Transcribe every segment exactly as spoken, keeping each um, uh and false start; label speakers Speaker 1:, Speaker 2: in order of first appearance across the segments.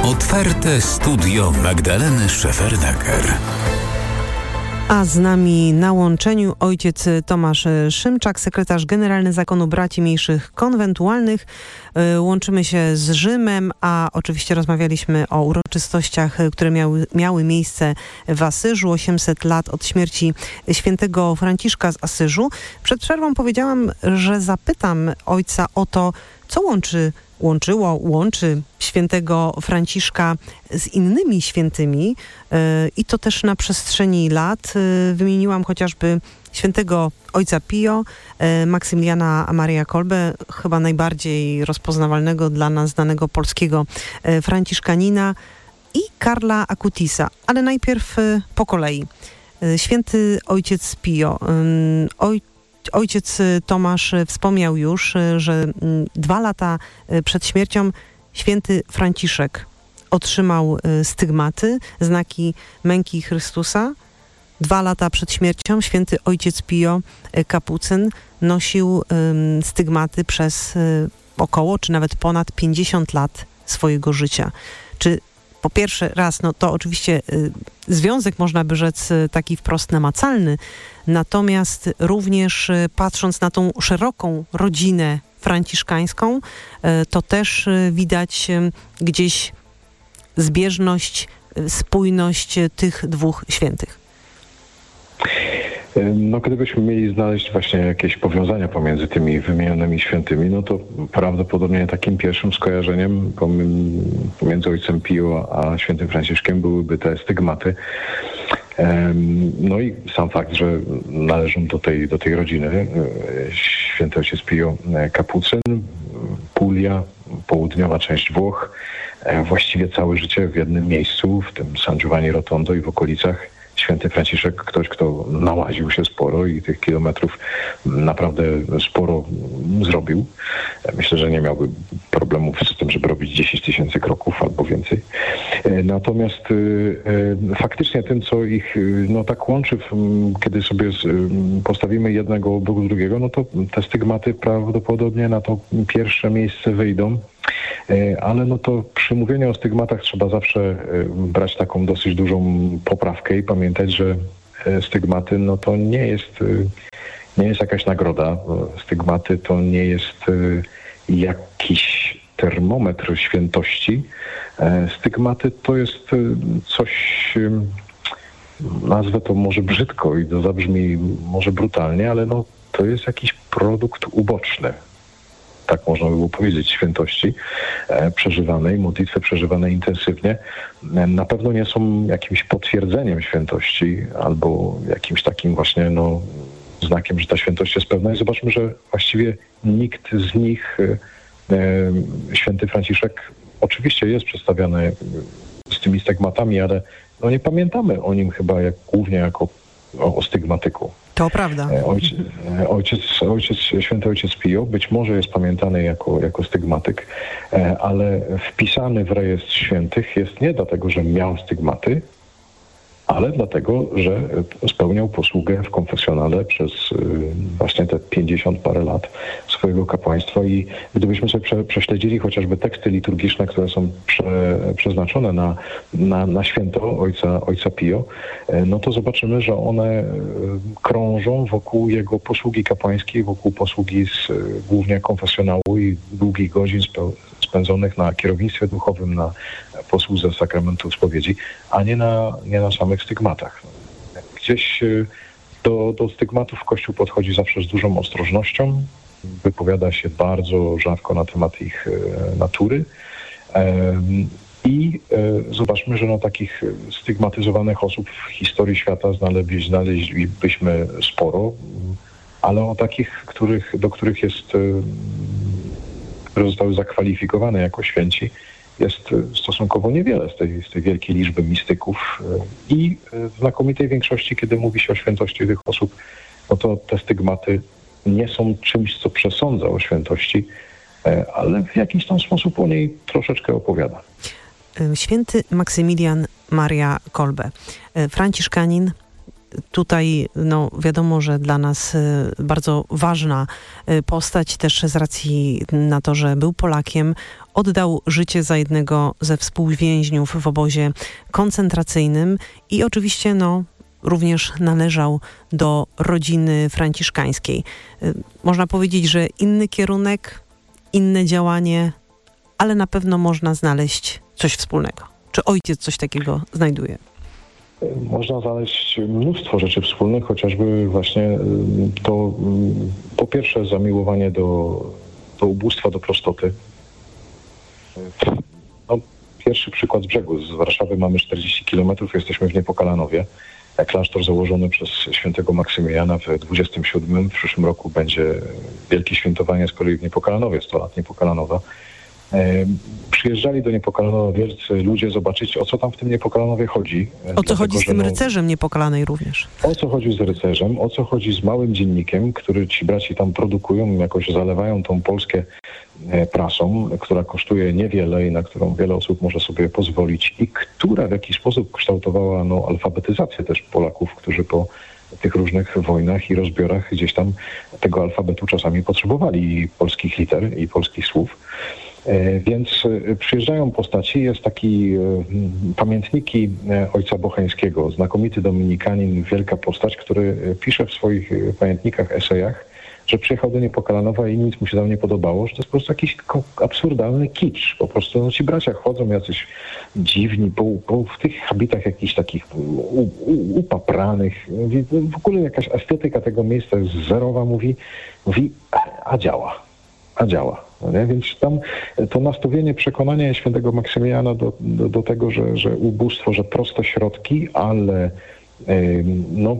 Speaker 1: Otwarte studio Magdaleny Szefernaker.
Speaker 2: A z nami na łączeniu ojciec Tomasz Szymczak, sekretarz generalny Zakonu Braci Mniejszych Konwentualnych. Łączymy się z Rzymem, a oczywiście rozmawialiśmy o uroczystościach, które miały, miały miejsce w Asyżu. osiemset lat od śmierci świętego Franciszka z Asyżu. Przed przerwą powiedziałam, że zapytam ojca o to, co łączy łączyło, łączy świętego Franciszka z innymi świętymi yy, i to też na przestrzeni lat. Yy, wymieniłam chociażby świętego ojca Pio, yy, Maksymiliana Maria Kolbe, chyba najbardziej rozpoznawalnego dla nas znanego polskiego yy, franciszkanina, i Karla Akutisa. Ale najpierw yy, po kolei. Yy, święty ojciec Pio. Yy, oj, Ojciec Tomasz wspomniał już, że dwa lata przed śmiercią święty Franciszek otrzymał stygmaty, znaki męki Chrystusa. Dwa lata przed śmiercią święty ojciec Pio, kapucyn, nosił stygmaty przez około, czy nawet ponad pięćdziesiąt lat swojego życia. Czy po pierwsze raz, no to oczywiście y, związek, można by rzec, y, taki wprost namacalny, natomiast również y, patrząc na tą szeroką rodzinę franciszkańską, y, to też y, widać y, gdzieś zbieżność, y, spójność y, tych dwóch świętych.
Speaker 3: No, gdybyśmy mieli znaleźć właśnie jakieś powiązania pomiędzy tymi wymienionymi świętymi, no to prawdopodobnie takim pierwszym skojarzeniem pomiędzy ojcem Pio a świętym Franciszkiem byłyby te stygmaty. No i sam fakt, że należą do tej, do tej rodziny. Święty ojciec Pio kapucyn, Puglia, południowa część Włoch, właściwie całe życie w jednym miejscu, w tym San Giovanni Rotondo i w okolicach. Święty Franciszek, ktoś, kto nałaził się sporo i tych kilometrów naprawdę sporo zrobił. Myślę, że nie miałby problemów z tym, żeby robić dziesięć tysięcy kroków albo więcej. Natomiast e, faktycznie tym, co ich no, tak łączy, kiedy sobie postawimy jednego obok drugiego, no to te stygmaty prawdopodobnie na to pierwsze miejsce wyjdą. Ale no to przy mówieniu o stygmatach trzeba zawsze brać taką dosyć dużą poprawkę i pamiętać, że stygmaty no to nie jest, nie jest jakaś nagroda. Stygmaty to nie jest jakiś termometr świętości. Stygmaty to jest coś, nazwę to może brzydko i to zabrzmi może brutalnie, ale no to jest jakiś produkt uboczny. Tak można by było powiedzieć, świętości e, przeżywanej, modlitwy przeżywanej intensywnie, e, na pewno nie są jakimś potwierdzeniem świętości albo jakimś takim właśnie no, znakiem, że ta świętość jest pewna. I zobaczmy, że właściwie nikt z nich, e, e, święty Franciszek, oczywiście jest przedstawiany z tymi stygmatami, ale no, nie pamiętamy o nim chyba jak, głównie jako o, o stygmatyku.
Speaker 2: To prawda.
Speaker 3: Ojciec, ojciec, ojciec, święty ojciec Pio być może jest pamiętany jako, jako stygmatyk, ale wpisany w rejestr świętych jest nie dlatego, że miał stygmaty, ale dlatego, że spełniał posługę w konfesjonale przez właśnie te pięćdziesiąt parę lat swojego kapłaństwa i gdybyśmy sobie prze, prześledzili chociażby teksty liturgiczne, które są prze, przeznaczone na, na, na święto ojca, ojca Pio, no to zobaczymy, że one krążą wokół jego posługi kapłańskiej, wokół posługi z, głównie konfesjonału i długich godzin speł, spędzonych na kierownictwie duchowym, na posłudze sakramentu spowiedzi, a nie na, nie na samych stygmatach. Gdzieś do, do stygmatów Kościół podchodzi zawsze z dużą ostrożnością, wypowiada się bardzo rzadko na temat ich natury i zobaczmy, że no, takich stygmatyzowanych osób w historii świata znaleźli, znaleźlibyśmy sporo, ale o takich, których, do których jest, które zostały zakwalifikowane jako święci, jest stosunkowo niewiele z tej, z tej wielkiej liczby mistyków i w znakomitej większości, kiedy mówi się o świętości tych osób, no to te stygmaty nie są czymś, co przesądza o świętości, ale w jakiś tam sposób o niej troszeczkę opowiada.
Speaker 2: Święty Maksymilian Maria Kolbe, franciszkanin, tutaj no, wiadomo, że dla nas bardzo ważna postać, też z racji na to, że był Polakiem, oddał życie za jednego ze współwięźniów w obozie koncentracyjnym i oczywiście no, również należał do rodziny franciszkańskiej. Można powiedzieć, że inny kierunek, inne działanie, ale na pewno można znaleźć coś wspólnego. Czy ojciec coś takiego znajduje?
Speaker 3: Można znaleźć mnóstwo rzeczy wspólnych, chociażby właśnie to, po pierwsze, zamiłowanie do, do ubóstwa, do prostoty. No, pierwszy przykład z brzegu. Z Warszawy mamy czterdzieści kilometrów, jesteśmy w Niepokalanowie. Klasztor założony przez świętego Maksymiliana w dwudziestym siódmym. W przyszłym roku będzie wielkie świętowanie z kolei w Niepokalanowie, sto lat Niepokalanowa. Przyjeżdżali do Niepokalanowa wielcy ludzie zobaczyć, o co tam w tym Niepokalanowie chodzi.
Speaker 2: O co
Speaker 3: Dlatego,
Speaker 2: chodzi z tym
Speaker 3: no,
Speaker 2: rycerzem Niepokalanej również?
Speaker 3: O co chodzi z rycerzem, o co chodzi z małym dziennikiem, który ci braci tam produkują, jakoś zalewają tą Polskę prasą, która kosztuje niewiele i na którą wiele osób może sobie pozwolić i która w jakiś sposób kształtowała no, alfabetyzację też Polaków, którzy po tych różnych wojnach i rozbiorach gdzieś tam tego alfabetu czasami potrzebowali i polskich liter i polskich słów. Więc przyjeżdżają postaci, jest taki pamiętniki ojca Bocheńskiego, znakomity dominikanin, wielka postać, który pisze w swoich pamiętnikach, esejach, że przyjechał do Niepokalanowa i nic mu się tam nie podobało, że to jest po prostu jakiś absurdalny kicz. Po prostu no, ci bracia chodzą jacyś dziwni, po, po, w tych habitach jakichś takich u, u, upapranych. W ogóle jakaś estetyka tego miejsca jest zerowa, mówi, mówi a działa. A działa. No nie? Więc tam to nastawienie, przekonanie świętego Maksymiliana do, do, do tego, że, że ubóstwo, że proste środki, ale yy, no,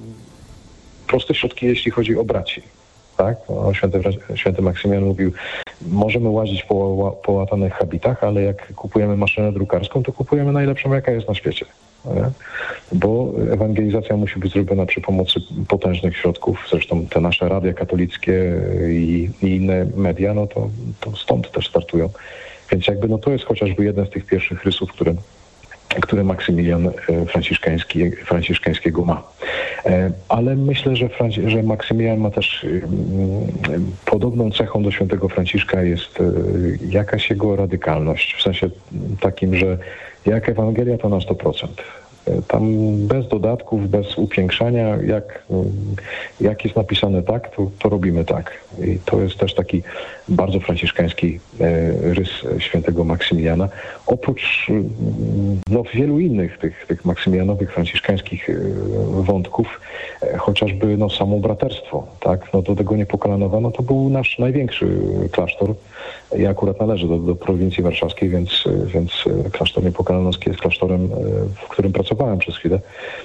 Speaker 3: proste środki, jeśli chodzi o braci. Tak? No, święty, święty Maksymilian mówił, możemy łazić po połatanych habitach, ale jak kupujemy maszynę drukarską, to kupujemy najlepszą, jaka jest na świecie. Nie? Bo ewangelizacja musi być zrobiona przy pomocy potężnych środków. Zresztą te nasze radia katolickie i, i inne media, no to, to stąd też startują. Więc jakby no to jest chociażby jeden z tych pierwszych rysów, które, które Maksymilian Franciszkański, Franciszkańskiego ma. Ale myślę, że, Franci- że Maksymilian ma też podobną cechą do świętego Franciszka jest jakaś jego radykalność. W sensie takim, że jak Ewangelia to na sto procent. Tam bez dodatków, bez upiększania, jak, jak jest napisane tak, to, to robimy tak. I to jest też taki bardzo franciszkański rys świętego Maksymiliana. Oprócz no, wielu innych tych, tych maksymilianowych, franciszkańskich wątków, chociażby no, samo braterstwo. Tak? No, do tego Niepokalanowa no, to był nasz największy klasztor. Ja akurat należę do, do prowincji warszawskiej, więc, więc klasztor niepokalanowski jest klasztorem, w którym pracowałem przez chwilę.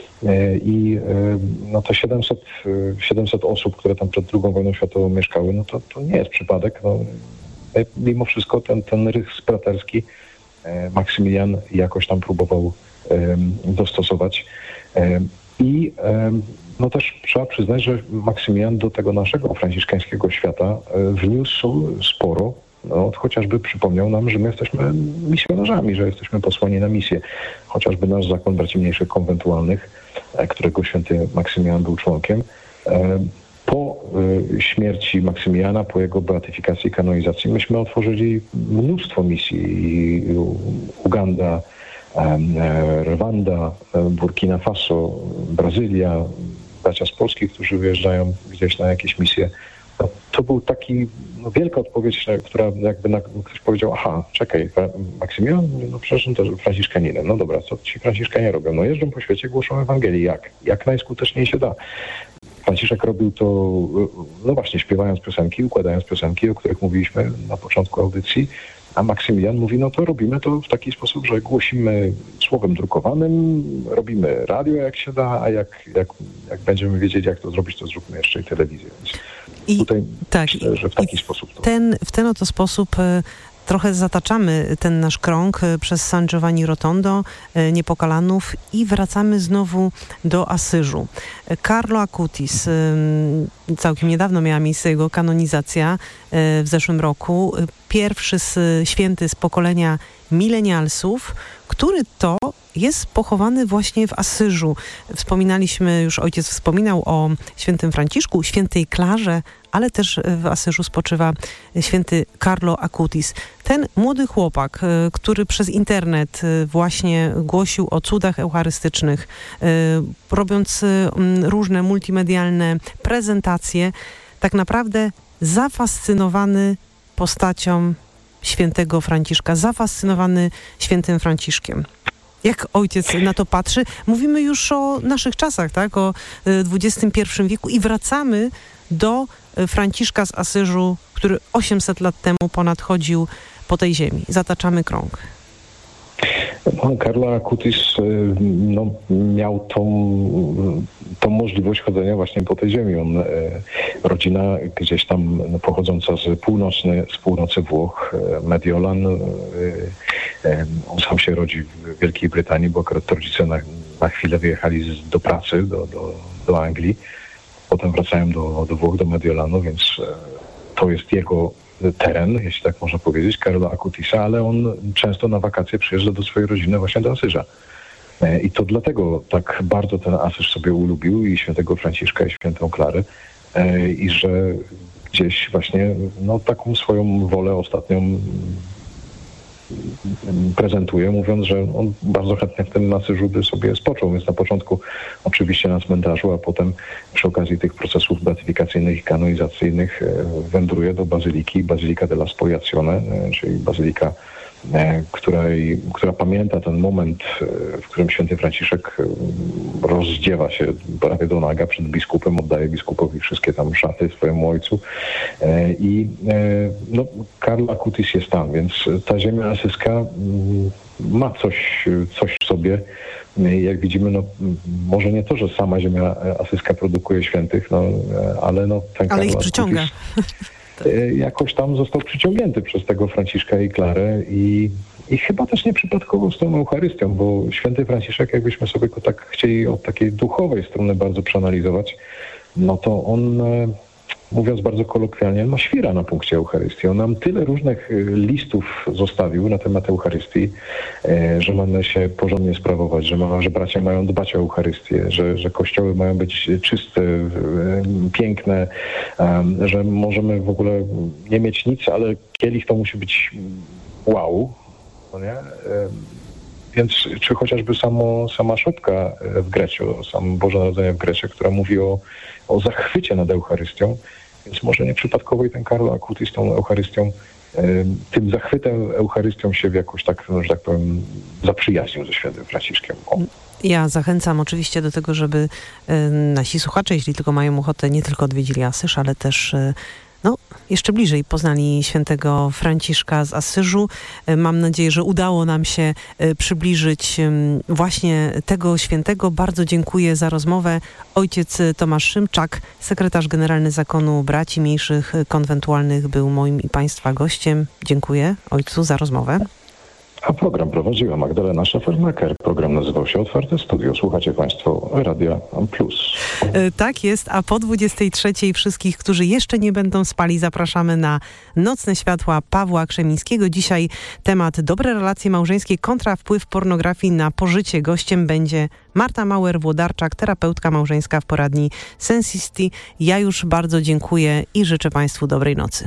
Speaker 3: I no to siedemset, siedemset osób, które tam przed drugą wojną światową mieszkały, no to, to nie jest przypadek. No, mimo wszystko ten, ten rys braterski Maksymilian jakoś tam próbował dostosować. I no też trzeba przyznać, że Maksymilian do tego naszego franciszkańskiego świata wniósł sporo. No, chociażby przypomniał nam, że my jesteśmy misjonarzami, że jesteśmy posłani na misję. Chociażby nasz zakon braci mniejszych konwentualnych, którego święty Maksymilian był członkiem. Po śmierci Maksymiliana, po jego beatyfikacji i kanonizacji, myśmy otworzyli mnóstwo misji. Uganda, Rwanda, Burkina Faso, Brazylia, bracia z Polski, którzy wyjeżdżają gdzieś na jakieś misje. No, to był taki no, wielka odpowiedź, która jakby na, ktoś powiedział, aha, czekaj, Maksymilian, no przecież on też franciszkaninem. No dobra, co ci franciszkanie robią? No jeżdżą po świecie, głoszą Ewangelię. Jak? Jak najskuteczniej się da. Franciszek robił to, no właśnie, śpiewając piosenki, układając piosenki, o których mówiliśmy na początku audycji, a Maksymilian mówi, no to robimy to w taki sposób, że głosimy słowem drukowanym, robimy radio jak się da, a jak, jak, jak będziemy wiedzieć, jak to zrobić, to zróbmy jeszcze i telewizję. Więc
Speaker 2: I,
Speaker 3: tutaj
Speaker 2: tak,
Speaker 3: myślę, że w taki sposób. To...
Speaker 2: Ten, w ten oto sposób y, trochę zataczamy ten nasz krąg y, przez San Giovanni Rotondo, y, Niepokalanów i wracamy znowu do Asyżu. Carlo Acutis, y, całkiem niedawno miała miejsce jego kanonizacja y, w zeszłym roku. Pierwszy z, święty z pokolenia milenialsów, który to jest pochowany właśnie w Asyżu. Wspominaliśmy, już ojciec wspominał o świętym Franciszku, świętej Klarze, ale też w Asyżu spoczywa święty Carlo Acutis. Ten młody chłopak, który przez internet właśnie głosił o cudach eucharystycznych, robiąc różne multimedialne prezentacje, tak naprawdę zafascynowany postacią świętego Franciszka, zafascynowany świętym Franciszkiem. Jak ojciec na to patrzy? Mówimy już o naszych czasach, tak? O dwudziestym pierwszym wieku i wracamy do Franciszka z Asyżu, który osiemset lat temu ponad chodził po tej ziemi. Zataczamy krąg.
Speaker 3: Pan Carlo Acutis no, miał tą, tą możliwość chodzenia właśnie po tej ziemi. On, rodzina gdzieś tam no, pochodząca z, północny, z północy Włoch, Mediolan, on sam się rodzi w Wielkiej Brytanii, bo akurat rodzice na, na chwilę wyjechali z, do pracy, do, do, do Anglii. Potem wracają do, do Włoch, do Mediolanu, więc to jest jego teren, jeśli tak można powiedzieć, Carlo Acutisa, ale on często na wakacje przyjeżdża do swojej rodziny właśnie do Asyża. I to dlatego tak bardzo ten Asyż sobie ulubił i świętego Franciszka i świętą Klarę i że gdzieś właśnie no, taką swoją wolę ostatnią prezentuje, mówiąc, że on bardzo chętnie w tym Asyżu by sobie spoczął, więc na początku oczywiście na cmentarzu, a potem przy okazji tych procesów beatyfikacyjnych i kanonizacyjnych wędruje do bazyliki, Basilica della Spoliazione, czyli bazylika, której, która pamięta ten moment, w którym święty Franciszek rozdziewa się prawie do naga przed biskupem, oddaje biskupowi wszystkie tam szaty swojemu ojcu i no, Carlo Acutis jest tam, więc ta ziemia asyska ma coś, coś w sobie. Jak widzimy, no może nie to, że sama ziemia asyska produkuje świętych, no ale no ten
Speaker 2: ale
Speaker 3: Carlo
Speaker 2: ich przyciąga.
Speaker 3: Acutis jakoś tam został przyciągnięty przez tego Franciszka i Klarę i, i chyba też nieprzypadkowo z tą Eucharystią, bo święty Franciszek, jakbyśmy sobie go tak chcieli od takiej duchowej strony bardzo przeanalizować, no to on, mówiąc bardzo kolokwialnie, ma świra na punkcie Eucharystii. On nam tyle różnych listów zostawił na temat Eucharystii, że mamy się porządnie sprawować, że, ma, że bracia mają dbać o Eucharystię, że, że kościoły mają być czyste, piękne, że możemy w ogóle nie mieć nic, ale kielich to musi być wow. No nie? Więc czy chociażby samo, sama szopka w Grecie, sam Boże Narodzenie w Grecie, która mówi o, o zachwycie nad Eucharystią, więc może nieprzypadkowo i ten Carlo Acutis tą Eucharystią, tym zachwytem Eucharystią się jakoś tak, że tak powiem, zaprzyjaźnił ze świętym Franciszkiem. O.
Speaker 2: Ja zachęcam oczywiście do tego, żeby y, nasi słuchacze, jeśli tylko mają ochotę, nie tylko odwiedzili Asyż, ale też y, no, jeszcze bliżej poznali świętego Franciszka z Asyżu. Mam nadzieję, że udało nam się przybliżyć właśnie tego świętego. Bardzo dziękuję za rozmowę. Ojciec Tomasz Szymczak, sekretarz generalny Zakonu Braci Mniejszych Konwentualnych, był moim i Państwa gościem. Dziękuję ojcu za rozmowę.
Speaker 3: A program prowadziła Magdalena Szefernaker. Program nazywał się Otwarte Studio. Słuchacie Państwo Radia Plus.
Speaker 2: Tak jest, a po dwudziestej trzeciej wszystkich, którzy jeszcze nie będą spali, zapraszamy na Nocne Światła Pawła Krzemińskiego. Dzisiaj temat dobre relacje małżeńskie kontra wpływ pornografii na pożycie. Gościem będzie Marta Mauer-Włodarczak, terapeutka małżeńska w poradni Sensisti. Ja już bardzo dziękuję i życzę Państwu dobrej nocy.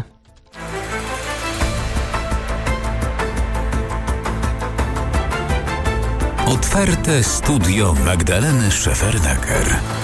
Speaker 1: Otwarte Studio Magdaleny Szefernaker.